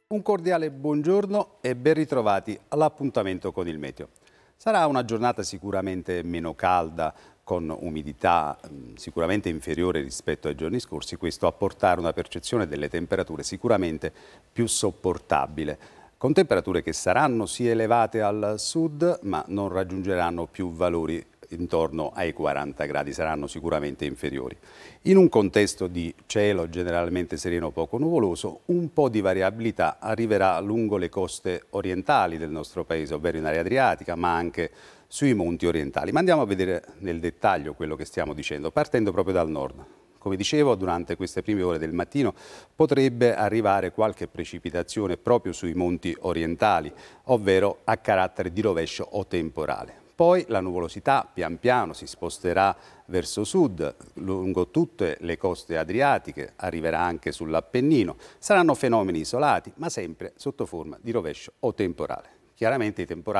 Un cordiale buongiorno e ben ritrovati all'appuntamento con il meteo. Sarà una giornata sicuramente meno calda, con umidità sicuramente inferiore rispetto ai giorni scorsi, questo a portare una percezione delle temperature sicuramente più sopportabile, con temperature che saranno sì elevate al sud, ma non raggiungeranno più valori intorno ai 40 gradi, saranno sicuramente inferiori. In un contesto di cielo generalmente sereno poco nuvoloso, un po' di variabilità arriverà lungo le coste orientali del nostro paese, ovvero in area adriatica, ma anche sui monti orientali. Ma andiamo a vedere nel dettaglio quello che stiamo dicendo, partendo proprio dal nord. Come dicevo, durante queste prime ore del mattino potrebbe arrivare qualche precipitazione proprio sui monti orientali, ovvero a carattere di rovescio o temporale. Poi la nuvolosità pian piano si sposterà verso sud, lungo tutte le coste adriatiche, arriverà anche sull'Appennino. Saranno fenomeni isolati, ma sempre sotto forma di rovescio o temporale. Chiaramente i temporali